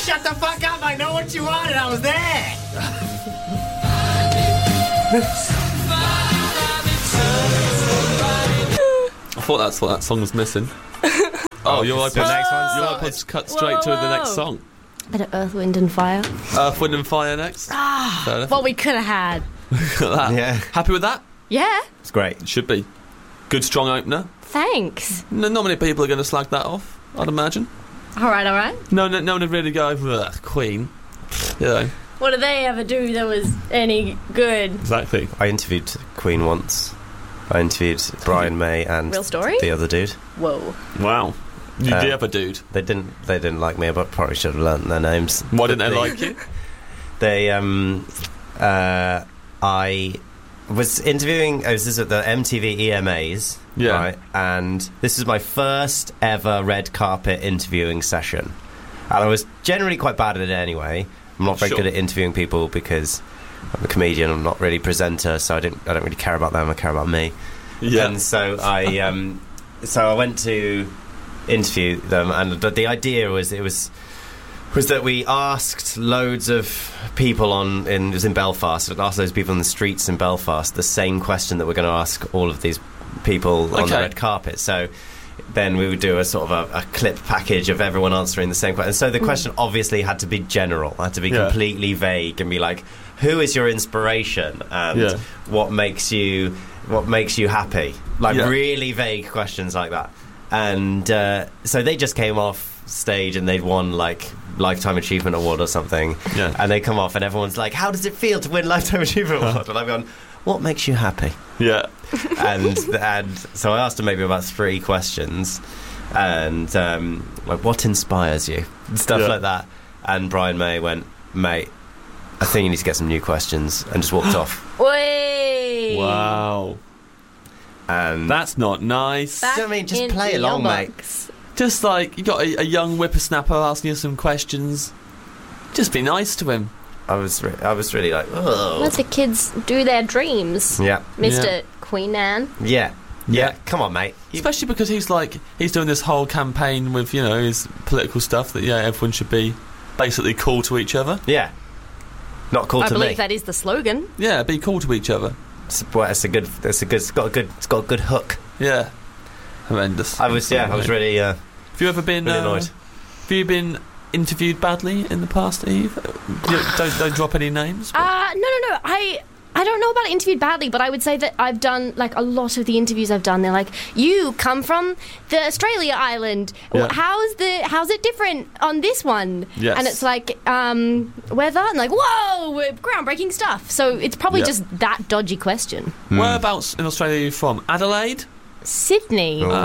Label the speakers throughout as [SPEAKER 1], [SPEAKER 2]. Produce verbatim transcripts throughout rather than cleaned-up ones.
[SPEAKER 1] shut the fuck up. I know what you wanted. I was there.
[SPEAKER 2] I thought that's what that song was missing. Oh, your iPod,
[SPEAKER 1] the next one
[SPEAKER 2] your
[SPEAKER 1] started.
[SPEAKER 2] iPod's cut straight
[SPEAKER 3] Whoa,
[SPEAKER 2] to the next
[SPEAKER 3] whoa.
[SPEAKER 2] song.
[SPEAKER 3] Bit of Earth, Wind and Fire.
[SPEAKER 2] Earth, Wind and Fire next.
[SPEAKER 3] Ah,
[SPEAKER 2] Fair enough.
[SPEAKER 3] what we could have had.
[SPEAKER 2] Look at that.
[SPEAKER 1] Yeah.
[SPEAKER 2] Happy with that?
[SPEAKER 3] Yeah,
[SPEAKER 1] It's great.
[SPEAKER 2] Should be. Good strong opener.
[SPEAKER 3] thanks.
[SPEAKER 2] No, not many people are going to slag that off, I'd imagine.
[SPEAKER 3] All right, all right.
[SPEAKER 2] No, no, no one would really go over that. Queen. You know,
[SPEAKER 3] What did they ever do that was any good?
[SPEAKER 2] exactly.
[SPEAKER 1] I interviewed Queen once. I interviewed Brian May and
[SPEAKER 3] Real story?
[SPEAKER 1] the other dude.
[SPEAKER 3] Whoa.
[SPEAKER 2] Wow. You
[SPEAKER 1] Uh,
[SPEAKER 2] the other dude.
[SPEAKER 1] They didn't. They didn't like me, but probably should have learnt their names.
[SPEAKER 2] Why didn't
[SPEAKER 1] But
[SPEAKER 2] they like you?
[SPEAKER 1] They um, uh, I was interviewing. I was this at the M T V E M As,
[SPEAKER 2] Yeah.
[SPEAKER 1] right? And this is my first ever red carpet interviewing session, and I was generally quite bad at it anyway. I'm not very
[SPEAKER 2] Sure.
[SPEAKER 1] good at interviewing people because I'm a comedian. I'm not really a presenter, so I didn't. I don't really care about them. I care about me.
[SPEAKER 2] Yeah.
[SPEAKER 1] And so I, um, so I went to interview them, and the, the idea was it was was that we asked loads of people on in it was in Belfast. We asked those people in the streets in Belfast the same question that we're going to ask all of these people on the
[SPEAKER 2] Okay.
[SPEAKER 1] red carpet. So then we would do a sort of a, a clip package of everyone answering the same question. And so the question obviously had to be general, had to be
[SPEAKER 2] Yeah.
[SPEAKER 1] completely vague, and be like, who is your inspiration, and
[SPEAKER 2] Yeah.
[SPEAKER 1] what makes you what makes you happy? Like
[SPEAKER 2] Yeah.
[SPEAKER 1] really vague questions like that. And uh, so they just came off stage and they'd won like Lifetime Achievement Award or something.
[SPEAKER 2] Yeah.
[SPEAKER 1] And they come off and everyone's like, how does it feel to win Lifetime Achievement Award? And I've gone, what makes you happy?
[SPEAKER 2] Yeah.
[SPEAKER 1] and and so I asked him maybe about three questions, and um, like, what inspires you? And stuff
[SPEAKER 2] Yeah.
[SPEAKER 1] like that. And Brian May went, mate, I think you need to get some new questions, and just walked off.
[SPEAKER 3] Wait.
[SPEAKER 2] Wow.
[SPEAKER 1] And
[SPEAKER 2] That's not nice.
[SPEAKER 3] Back
[SPEAKER 1] Do you know what I mean? Just
[SPEAKER 3] in
[SPEAKER 1] play
[SPEAKER 3] your
[SPEAKER 1] along, mate.
[SPEAKER 3] box.
[SPEAKER 2] Just like, you got a, a young whippersnapper asking you some questions. Just be nice to him.
[SPEAKER 1] I was re- I was really like, oh.
[SPEAKER 3] Let the kids do their dreams,
[SPEAKER 1] Yeah.
[SPEAKER 3] Mister
[SPEAKER 2] Yeah.
[SPEAKER 3] Queen Anne.
[SPEAKER 1] Yeah.
[SPEAKER 2] Yeah.
[SPEAKER 1] Yeah. Come on, mate. You-
[SPEAKER 2] Especially because he's like, he's doing this whole campaign with, you know, his political stuff that, yeah, everyone should be basically cool to each other.
[SPEAKER 1] yeah. Not cool
[SPEAKER 3] I
[SPEAKER 1] to
[SPEAKER 3] believe
[SPEAKER 1] me.
[SPEAKER 3] that is the slogan.
[SPEAKER 2] Yeah, be cool to each other.
[SPEAKER 1] It's, well, it's a good. It's a good. It's got a good. It's got a good hook.
[SPEAKER 2] Yeah. Horrendous.
[SPEAKER 1] I was. Yeah. I was really. Uh,
[SPEAKER 2] Have you ever been,
[SPEAKER 1] really
[SPEAKER 2] uh,
[SPEAKER 1] annoyed.
[SPEAKER 2] have you been interviewed badly in the past, Eve? You- don't, don't drop any names. but-
[SPEAKER 3] Uh, no, no, no. I I don't know about interviewed badly, but I would say that I've done, like, a lot of the interviews I've done, they're like, you come from the Australia island.
[SPEAKER 2] Yeah.
[SPEAKER 3] How's the how's it different on this one?
[SPEAKER 2] Yes.
[SPEAKER 3] And it's like, um, weather? And like, whoa, we're groundbreaking stuff. So it's probably
[SPEAKER 2] Yeah.
[SPEAKER 3] just that dodgy question.
[SPEAKER 2] Whereabouts in Australia are you from? Adelaide?
[SPEAKER 3] Sydney.
[SPEAKER 1] Oh.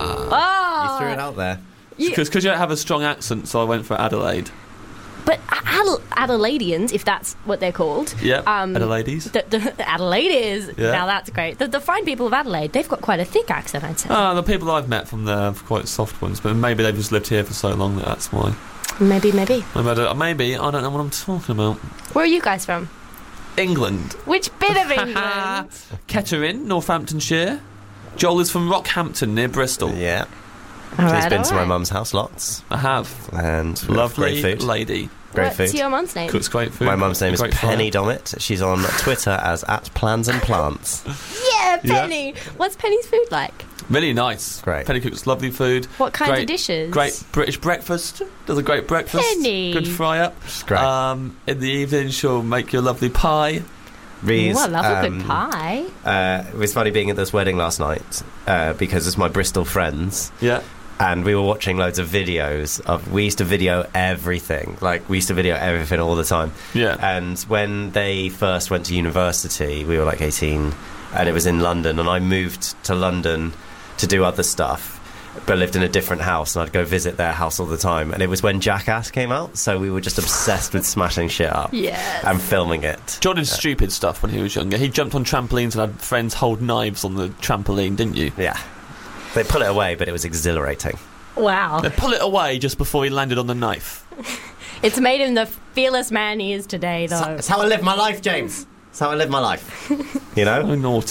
[SPEAKER 3] Oh.
[SPEAKER 1] You threw it out there.
[SPEAKER 3] You-
[SPEAKER 2] Because you don't have a strong accent, so I went for Adelaide.
[SPEAKER 3] But Adel- Adelaideans, if that's what they're called.
[SPEAKER 2] Yeah,
[SPEAKER 3] Um,
[SPEAKER 2] Adelaides.
[SPEAKER 3] The, the, the Adelaides.
[SPEAKER 2] Yeah.
[SPEAKER 3] Now that's great. The, the fine people of Adelaide, they've got quite a thick accent, I'd say.
[SPEAKER 2] Ah, the people I've met from there are quite soft ones, but maybe they've just lived here for so long that that's why.
[SPEAKER 3] Maybe, maybe.
[SPEAKER 2] Maybe I don't, maybe I don't know what I'm talking about.
[SPEAKER 3] Where are you guys from?
[SPEAKER 2] England.
[SPEAKER 3] Which bit of England?
[SPEAKER 2] Kettering, Northamptonshire. Joel is from Rockhampton, near Bristol.
[SPEAKER 1] Yeah.
[SPEAKER 3] All
[SPEAKER 1] She's
[SPEAKER 3] right,
[SPEAKER 1] been
[SPEAKER 3] all
[SPEAKER 1] to my
[SPEAKER 3] right.
[SPEAKER 1] mum's house lots,
[SPEAKER 2] I have.
[SPEAKER 1] and we have
[SPEAKER 2] Lovely
[SPEAKER 1] great food.
[SPEAKER 2] lady.
[SPEAKER 1] Great
[SPEAKER 3] What's
[SPEAKER 1] food.
[SPEAKER 3] your mum's name?
[SPEAKER 2] Cooks great food.
[SPEAKER 1] My mum's name is
[SPEAKER 2] Great
[SPEAKER 1] Penny
[SPEAKER 2] fire.
[SPEAKER 1] Dommett. She's on Twitter as at Plans and Plants.
[SPEAKER 3] Yeah,
[SPEAKER 2] Yeah.
[SPEAKER 3] Penny. What's Penny's food like?
[SPEAKER 2] Really nice.
[SPEAKER 1] Great.
[SPEAKER 2] Penny cooks lovely food.
[SPEAKER 3] What kinds
[SPEAKER 2] Great-
[SPEAKER 3] of dishes?
[SPEAKER 2] Great British breakfast. Does a great breakfast.
[SPEAKER 3] Penny.
[SPEAKER 2] Good fry up.
[SPEAKER 1] She's great.
[SPEAKER 2] Um, in the evening, she'll make you a lovely pie.
[SPEAKER 1] Rees,
[SPEAKER 3] Ooh, I love a
[SPEAKER 1] um,
[SPEAKER 3] good pie.
[SPEAKER 1] Uh, it was funny being at this wedding last night uh, because it's my Bristol friends.
[SPEAKER 2] Yeah.
[SPEAKER 1] And we were watching loads of videos of. We used to video everything, like we used to video everything all the time.
[SPEAKER 2] Yeah.
[SPEAKER 1] And when they first went to university, we were like eighteen, and it was in London. And I moved to London to do other stuff, but lived in a different house, and I'd go visit their house all the time. And it was when Jackass came out, so we were just obsessed with smashing shit up
[SPEAKER 3] Yes.
[SPEAKER 1] and filming it.
[SPEAKER 2] John did stupid stuff when he was younger. He jumped on trampolines and had friends hold knives on the trampoline, didn't you?
[SPEAKER 1] Yeah. They put it away, but it was exhilarating.
[SPEAKER 3] Wow.
[SPEAKER 2] They pull it away just before he landed on the knife.
[SPEAKER 3] It's made him the fearless man he is today, though.
[SPEAKER 1] It's how I live my life, James. It's how I live my life. You know?
[SPEAKER 2] Oh, naughty.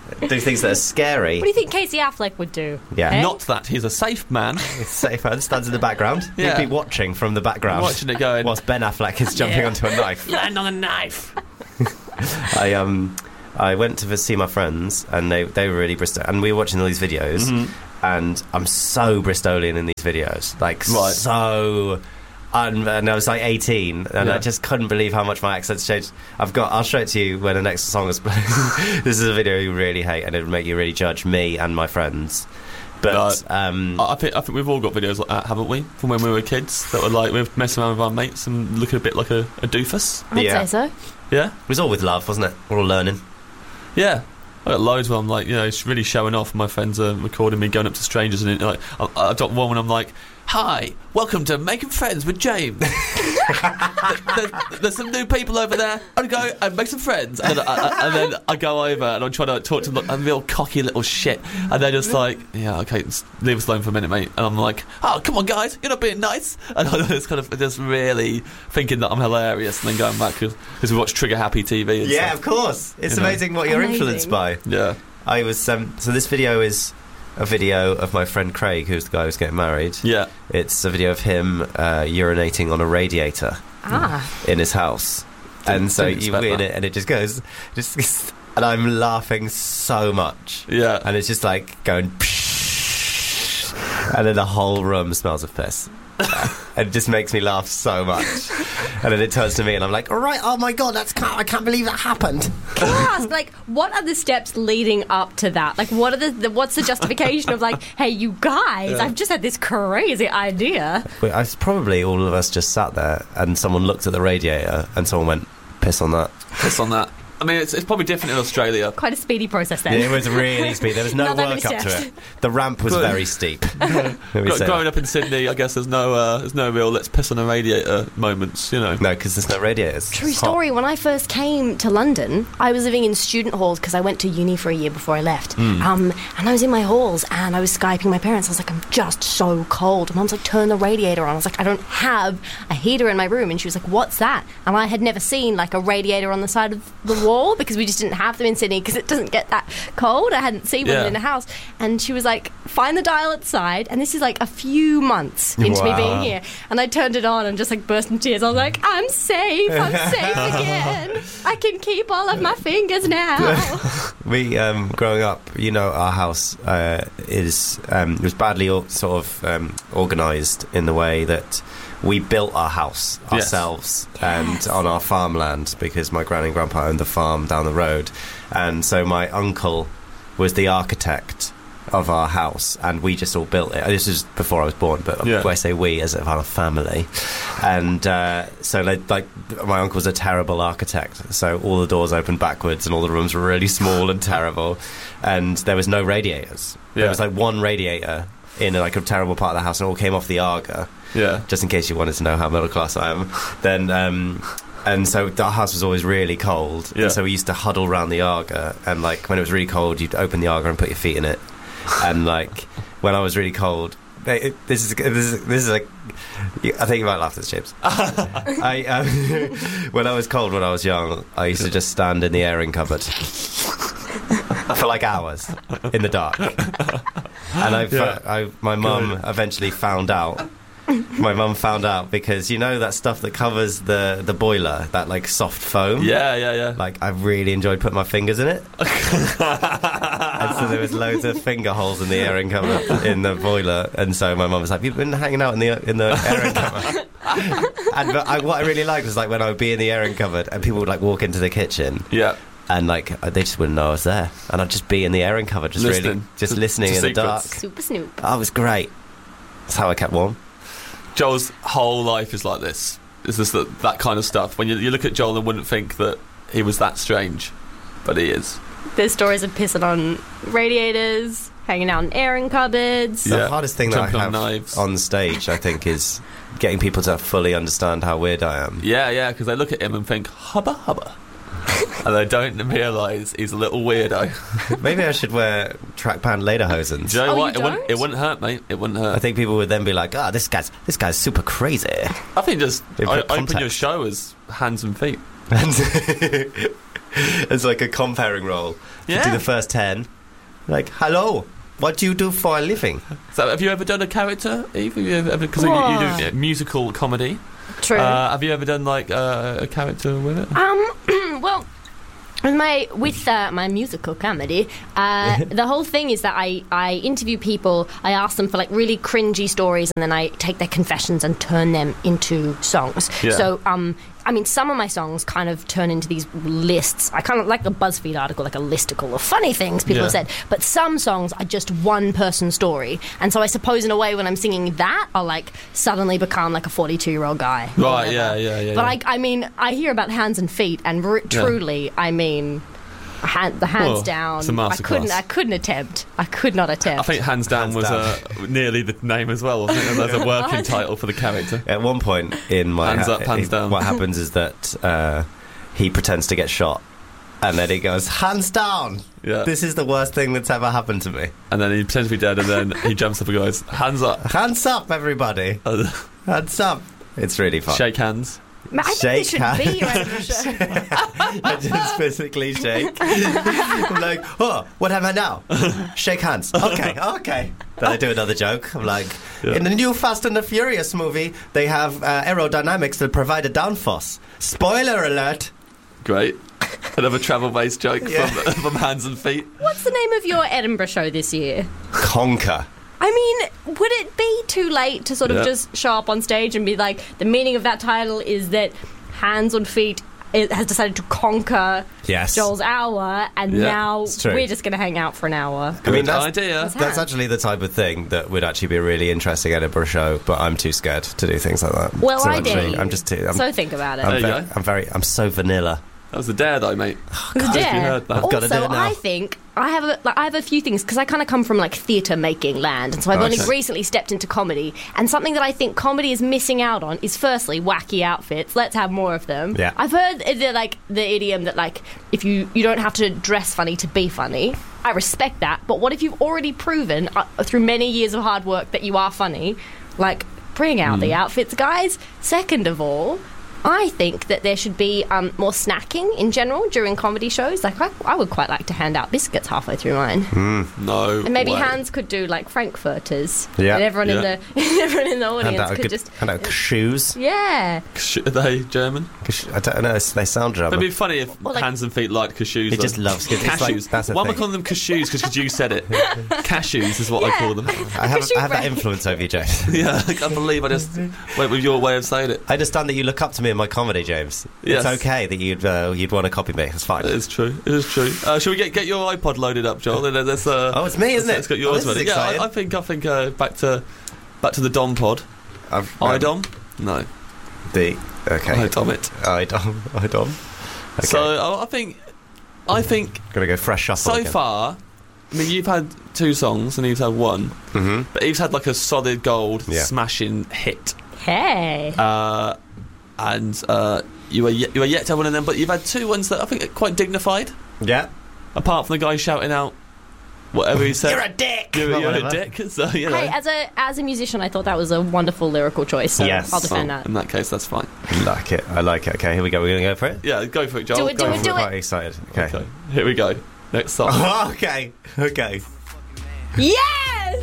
[SPEAKER 1] do things that are scary.
[SPEAKER 3] What do you think Casey Affleck would do?
[SPEAKER 1] Yeah.
[SPEAKER 3] Eh?
[SPEAKER 2] Not that he's a safe man.
[SPEAKER 1] Safe man stands in the background.
[SPEAKER 2] Yeah.
[SPEAKER 1] He'd be watching from the background.
[SPEAKER 2] Watching it going.
[SPEAKER 1] Whilst Ben Affleck is jumping
[SPEAKER 2] Yeah.
[SPEAKER 1] onto a knife.
[SPEAKER 2] Land on a knife.
[SPEAKER 1] I um I went to see my friends and they they were really Bristol and we were watching all these videos
[SPEAKER 2] Mm-hmm.
[SPEAKER 1] and I'm so Bristolian in these videos. Like
[SPEAKER 2] Right.
[SPEAKER 1] so un- and I was like eighteen and
[SPEAKER 2] Yeah.
[SPEAKER 1] I just couldn't believe how much my accent's changed. I've got I'll show it to you when the next song is playing. This is a video you really hate and it'll make you really judge me and my friends. But um
[SPEAKER 2] I I think I think we've all got videos like that, haven't we? From when we were kids, that were like we were messing around with our mates and looking a bit like a, a doofus.
[SPEAKER 3] I'd
[SPEAKER 1] Yeah.
[SPEAKER 3] say so.
[SPEAKER 2] Yeah,
[SPEAKER 1] it was all with love, wasn't it? We're all learning.
[SPEAKER 2] yeah. I got loads where I'm like, you know, it's really showing off. My friends are recording me going up to strangers, and it, like I, I've got one when I'm like, "Hi, welcome to Making Friends with James." there, there's, there's some new people over there. I go and make some friends, and, I, I, and then I go over and I'm trying to talk to them. I'm a real cocky little shit, and they're just like, "Yeah, okay, just leave us alone for a minute, mate." And I'm like, "Oh, come on, guys, you're not being nice." And I'm just kind of just really thinking that I'm hilarious, and then going back because we watch Trigger Happy T V. And
[SPEAKER 1] Yeah,
[SPEAKER 2] stuff.
[SPEAKER 1] of course. It's
[SPEAKER 2] You know.
[SPEAKER 1] amazing what you're
[SPEAKER 3] Amazing.
[SPEAKER 1] influenced by.
[SPEAKER 2] Yeah.
[SPEAKER 1] I was um, so this video is a video of my friend Craig, who's the guy who's getting married.
[SPEAKER 2] Yeah.
[SPEAKER 1] It's a video of him uh, urinating on a radiator
[SPEAKER 3] Ah.
[SPEAKER 1] in his house,
[SPEAKER 2] Didn't-
[SPEAKER 1] and so
[SPEAKER 2] didn't
[SPEAKER 1] you
[SPEAKER 2] expect
[SPEAKER 1] win
[SPEAKER 2] that.
[SPEAKER 1] it, and it just goes, just, and I'm laughing so much,
[SPEAKER 2] Yeah.
[SPEAKER 1] and it's just like going, and then the whole room smells of piss. It just makes me laugh so much, and then it turns to me, and I'm like, "All right, oh my god, that's can't, I can't believe that happened."
[SPEAKER 3] Can I ask, like, what are the steps leading up to that? Like, what are the, the what's the justification of like, hey, you guys,
[SPEAKER 2] Yeah.
[SPEAKER 3] I've just had this crazy idea.
[SPEAKER 1] But I was probably all of us just sat there, and someone looked at the radiator, and someone went, "Piss on that."
[SPEAKER 2] Piss on that. I mean, it's, it's probably different in Australia.
[SPEAKER 3] Quite a speedy process then.
[SPEAKER 1] It was really speedy. There was no
[SPEAKER 3] Not that many
[SPEAKER 1] work up to
[SPEAKER 3] steps.
[SPEAKER 1] it. The ramp was
[SPEAKER 2] Good.
[SPEAKER 1] very steep. Let me
[SPEAKER 2] Gro-
[SPEAKER 1] say
[SPEAKER 2] growing
[SPEAKER 1] that.
[SPEAKER 2] up in Sydney, I guess there's no uh, there's no real let's piss on a radiator moments, you know.
[SPEAKER 1] No, because there's no radiators.
[SPEAKER 3] True
[SPEAKER 1] It's hot.
[SPEAKER 3] story. When I first came to London, I was living in student halls because I went to uni for a year before I left.
[SPEAKER 1] Hmm.
[SPEAKER 3] Um, and I was in my halls and I was Skyping my parents. I was like, I'm just so cold. And Mum's like, turn the radiator on. I was like, I don't have a heater in my room. And she was like, what's that? And I had never seen like a radiator on the side of the wall because we just didn't have them in Sydney because it doesn't get that cold. I hadn't seen one
[SPEAKER 2] Yeah.
[SPEAKER 3] in the house. And she was like, find the dial outside. And this is like a few months into me
[SPEAKER 1] Wow.
[SPEAKER 3] being here. And I turned it on and just like burst into tears. I was like, I'm safe. I'm safe again. I can keep all of my fingers now.
[SPEAKER 1] We, um, growing up, you know, our house uh, is um, was badly or, sort of um, organised in the way that we built our house
[SPEAKER 2] Yes.
[SPEAKER 1] ourselves
[SPEAKER 3] Yes.
[SPEAKER 1] and on our farmland because my granny and grandpa owned the farm down the road, and so my uncle was the architect of our house, and we just all built it. This was before I was born, but
[SPEAKER 2] Yeah.
[SPEAKER 1] I say we as if I'm a family. And uh, so, like, like, my uncle was a terrible architect, so all the doors opened backwards, and all the rooms were really small and terrible, and there was no radiators. There
[SPEAKER 2] Yeah.
[SPEAKER 1] was like one radiator in like a terrible part of the house, and it all came off the Arga.
[SPEAKER 2] Yeah.
[SPEAKER 1] Just in case you wanted to know how middle class I am, then. Um, And so our house was always really cold,
[SPEAKER 2] Yeah.
[SPEAKER 1] and so we used to huddle around the Arga, and like when it was really cold, you'd open the Arga and put your feet in it, and like when I was really cold, it, it- this is this is this is like I think you might laugh at this, James. I um, when I was cold when I was young, I used to just stand in the airing cupboard for like hours in the dark, and I,
[SPEAKER 2] Yeah.
[SPEAKER 1] I my mum eventually found out. My mum found out because you know that stuff that covers the, the boiler, that like soft foam.
[SPEAKER 2] Yeah, yeah, yeah.
[SPEAKER 1] Like I really enjoyed putting my fingers in it, and so there was loads of finger holes in the airing cupboard in the boiler. And so my mum was like, "You've been hanging out in the in the airing cupboard." And but I, what I really liked was like when I would be in the airing cupboard and people would like walk into the kitchen.
[SPEAKER 2] Yeah.
[SPEAKER 1] And like they just wouldn't know I was there, and I'd just be in the airing cupboard, just really,
[SPEAKER 2] Listening.
[SPEAKER 1] just
[SPEAKER 2] To-
[SPEAKER 1] listening
[SPEAKER 2] to
[SPEAKER 1] in the
[SPEAKER 2] secrets.
[SPEAKER 1] dark.
[SPEAKER 3] Super Snoop.
[SPEAKER 1] Oh, it was great. That's how I kept warm.
[SPEAKER 2] Joel's whole life is like this. It's just that, that kind of stuff. When you, you look at Joel and wouldn't think that he was that strange, but he is.
[SPEAKER 3] There's stories of pissing on radiators, hanging out in airing cupboards.
[SPEAKER 1] The
[SPEAKER 2] Yeah.
[SPEAKER 1] hardest thing that I
[SPEAKER 2] Jumping
[SPEAKER 1] have
[SPEAKER 2] on knives.
[SPEAKER 1] on stage, I think, is getting people to fully understand how weird I am.
[SPEAKER 2] Yeah, yeah, because they look at him and think, hubba hubba. And they don't realise he's a little weirdo.
[SPEAKER 1] Maybe I should wear track pant lederhosen.
[SPEAKER 2] Do you know
[SPEAKER 3] Oh,
[SPEAKER 2] what?
[SPEAKER 3] you
[SPEAKER 2] It wouldn't,
[SPEAKER 3] don't?
[SPEAKER 2] it wouldn't hurt, mate. It wouldn't
[SPEAKER 1] I
[SPEAKER 2] hurt.
[SPEAKER 1] think people would then be like, "Ah, this guy's this guy's super crazy."
[SPEAKER 2] I think just
[SPEAKER 1] They
[SPEAKER 2] o-
[SPEAKER 1] put
[SPEAKER 2] open your
[SPEAKER 1] context.
[SPEAKER 2] show as hands and feet.
[SPEAKER 1] And as like a comparing role.
[SPEAKER 2] Yeah.
[SPEAKER 1] Do the first ten. Like, hello, what do you do for a living?
[SPEAKER 2] So, have you ever done a character, Eve? Because you, you do uh, musical comedy.
[SPEAKER 3] True.
[SPEAKER 2] Uh, have you ever done like uh, a character with it?
[SPEAKER 3] Um, well, with my with uh, my musical comedy, uh, the whole thing is that I, I interview people, I ask them for like really cringy stories, and then I take their confessions and turn them into songs.
[SPEAKER 2] Yeah.
[SPEAKER 3] So, um, I mean, some of my songs kind of turn into these lists. I kind of like a BuzzFeed article, like a listicle of funny things people
[SPEAKER 2] Yeah.
[SPEAKER 3] have said. But some songs are just one person story, and so I suppose in a way when I'm singing that, I'll like suddenly become like a forty-two year old guy. or
[SPEAKER 2] Right,
[SPEAKER 3] whatever.
[SPEAKER 2] yeah, yeah, yeah.
[SPEAKER 3] But
[SPEAKER 2] yeah.
[SPEAKER 3] I, I mean, I hear about hands and feet, and r- truly, I mean, hand, the hands
[SPEAKER 2] Well,
[SPEAKER 3] down.
[SPEAKER 2] it's a
[SPEAKER 3] I couldn't.
[SPEAKER 2] masterclass.
[SPEAKER 3] I couldn't attempt. I could not attempt.
[SPEAKER 2] I think Hands Down
[SPEAKER 1] Hands
[SPEAKER 2] was
[SPEAKER 1] Down.
[SPEAKER 2] Uh, nearly the name as well, wasn't it? As a working
[SPEAKER 3] What?
[SPEAKER 2] title for the character.
[SPEAKER 1] At one point in my
[SPEAKER 2] Hands up, hands
[SPEAKER 1] it-
[SPEAKER 2] down.
[SPEAKER 1] what happens is that uh, he pretends to get shot, and then he goes, hands down.
[SPEAKER 2] Yeah.
[SPEAKER 1] This is the worst thing that's ever happened to me.
[SPEAKER 2] And then he pretends to be dead, and then he jumps up and goes, "Hands up,
[SPEAKER 1] Hands up, everybody. Hands up. It's really fun.
[SPEAKER 2] shake hands."
[SPEAKER 3] I think
[SPEAKER 1] shake
[SPEAKER 3] this should
[SPEAKER 1] hands.
[SPEAKER 3] be your Edinburgh show.
[SPEAKER 1] I just physically shake. I'm like, oh, what am I now? Shake hands. Okay, okay. Then I do another joke. I'm like,
[SPEAKER 2] Yeah.
[SPEAKER 1] in the new Fast and the Furious movie, they have uh, aerodynamics that provide a downforce. Spoiler alert.
[SPEAKER 2] Great. Another travel-based joke
[SPEAKER 1] Yeah.
[SPEAKER 2] from, from Hands and Feet.
[SPEAKER 3] What's the name of your Edinburgh show this year?
[SPEAKER 1] Conquer.
[SPEAKER 3] I mean, would it be too late to sort of
[SPEAKER 2] Yeah.
[SPEAKER 3] just show up on stage and be like, the meaning of that title is that Hands on Feet it has decided to conquer
[SPEAKER 1] Yes.
[SPEAKER 3] Joel's hour, and
[SPEAKER 2] Yeah,
[SPEAKER 3] now
[SPEAKER 1] it's true.
[SPEAKER 3] we're just going to hang out for an hour.
[SPEAKER 1] I mean,
[SPEAKER 2] Good
[SPEAKER 1] that's,
[SPEAKER 2] idea.
[SPEAKER 3] That's
[SPEAKER 1] that's actually the type of thing that would actually be a really interesting Edinburgh show, but I'm too scared to do things like that.
[SPEAKER 3] Well,
[SPEAKER 1] So
[SPEAKER 3] I dare
[SPEAKER 1] actually,
[SPEAKER 3] you.
[SPEAKER 1] I'm just too. I'm,
[SPEAKER 3] So think about it.
[SPEAKER 1] I'm,
[SPEAKER 2] There you
[SPEAKER 1] very,
[SPEAKER 2] go.
[SPEAKER 1] I'm very. I'm so vanilla.
[SPEAKER 2] That was a dare, though, mate.
[SPEAKER 3] It's a
[SPEAKER 2] If you
[SPEAKER 3] dare.
[SPEAKER 2] heard that.
[SPEAKER 1] I've gotta do
[SPEAKER 3] Also,
[SPEAKER 1] it now.
[SPEAKER 3] I think I have a, like, I have a few things because I kind of come from like theatre making land, and so I've only
[SPEAKER 1] Okay.
[SPEAKER 3] recently stepped into comedy. And something that I think comedy is missing out on is firstly wacky outfits. Let's have more of them.
[SPEAKER 1] Yeah.
[SPEAKER 3] I've heard the like the idiom that like if you you don't have to dress funny to be funny. I respect that, but what if you've already proven uh, through many years of hard work that you are funny? Like, bring out the outfits, guys. Second of all, I think that there should be um, more snacking in general during comedy shows. Like, I, I would quite like to hand out biscuits halfway through mine.
[SPEAKER 2] No.
[SPEAKER 3] And maybe
[SPEAKER 2] way.
[SPEAKER 3] Hans could do like Frankfurters.
[SPEAKER 1] Yeah.
[SPEAKER 3] And everyone in
[SPEAKER 2] Yeah.
[SPEAKER 3] the everyone in the
[SPEAKER 1] Hand
[SPEAKER 3] audience
[SPEAKER 1] out a
[SPEAKER 3] could
[SPEAKER 1] good.
[SPEAKER 3] just
[SPEAKER 1] Hand out shoes.
[SPEAKER 3] yeah.
[SPEAKER 2] Sh- Are they German?
[SPEAKER 1] I don't know. They sound German.
[SPEAKER 2] It'd be funny if
[SPEAKER 3] Or like-
[SPEAKER 2] Hands and Feet liked cashews.
[SPEAKER 1] He
[SPEAKER 2] though.
[SPEAKER 1] just loves it's like-
[SPEAKER 2] cashews.
[SPEAKER 1] that's the
[SPEAKER 2] Why am I
[SPEAKER 1] thing.
[SPEAKER 2] calling them cashews? Because you said it. Cashews is what I
[SPEAKER 3] Yeah.
[SPEAKER 2] call them.
[SPEAKER 1] I have,
[SPEAKER 3] Cashew
[SPEAKER 1] I have that
[SPEAKER 3] bread.
[SPEAKER 1] influence over you, James.
[SPEAKER 2] Yeah, I can't believe I just went with your way of saying it.
[SPEAKER 1] I understand that you look up to me in my comedy, James.
[SPEAKER 2] Yes.
[SPEAKER 1] It's okay that you'd uh, you'd want to copy me. It's fine.
[SPEAKER 2] It is true. It is true. Uh, shall we get get your iPod loaded up, Joel? And then let's, uh,
[SPEAKER 1] Oh, it's me, isn't
[SPEAKER 2] let's-
[SPEAKER 1] it?
[SPEAKER 2] Let's get
[SPEAKER 1] Oh,
[SPEAKER 2] yours
[SPEAKER 1] this is
[SPEAKER 2] ready. Yeah,
[SPEAKER 1] exciting.
[SPEAKER 2] I, I think I think uh, back to back to the Dom pod.
[SPEAKER 1] I've, um,
[SPEAKER 2] iDom? No,
[SPEAKER 1] The okay.
[SPEAKER 2] iDom it.
[SPEAKER 1] Idom. Idom. Okay.
[SPEAKER 2] So I I think I think
[SPEAKER 1] gonna go fresh shuffle.
[SPEAKER 2] so
[SPEAKER 1] again.
[SPEAKER 2] far. I mean, you've had two songs and Eve's had one,
[SPEAKER 1] Mm-hmm.
[SPEAKER 2] but Eve's had like a solid gold
[SPEAKER 1] Yeah.
[SPEAKER 2] smashing hit.
[SPEAKER 3] Hey.
[SPEAKER 2] Uh, and uh, you were yet, you were yet to have one of them, but you've had two ones that I think are quite dignified.
[SPEAKER 1] Yeah.
[SPEAKER 2] Apart from the guy shouting out whatever he said.
[SPEAKER 1] You're a dick.
[SPEAKER 2] You're,
[SPEAKER 1] Well,
[SPEAKER 2] you're a
[SPEAKER 1] whatever.
[SPEAKER 2] dick. So you know.
[SPEAKER 3] Hey, as a as a musician, I thought that was a wonderful lyrical choice. So
[SPEAKER 1] Yes.
[SPEAKER 3] I'll defend
[SPEAKER 2] Well,
[SPEAKER 3] that.
[SPEAKER 2] in that case, that's fine.
[SPEAKER 1] I like it. I like it. Okay, here we go. We're gonna go for it.
[SPEAKER 2] Yeah, go for it, Joel.
[SPEAKER 3] Do it,
[SPEAKER 2] Go
[SPEAKER 3] do
[SPEAKER 2] for
[SPEAKER 3] it, do
[SPEAKER 1] I'm
[SPEAKER 3] it.
[SPEAKER 1] quite excited. Okay.
[SPEAKER 2] Okay, here we go. Next song.
[SPEAKER 1] okay. Okay.
[SPEAKER 3] Yeah.